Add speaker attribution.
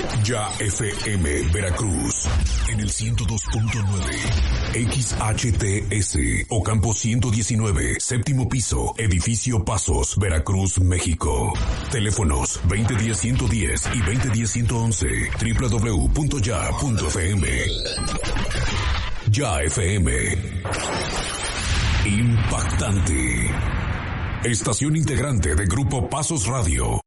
Speaker 1: Ya FM Veracruz en el 102.9 XHTS Ocampo 119, séptimo piso, edificio Pasos, Veracruz, México. Teléfonos 2010-110 y 2010-111, www.ya.fm. Ya FM. Impactante. Estación integrante de Grupo Pasos Radio.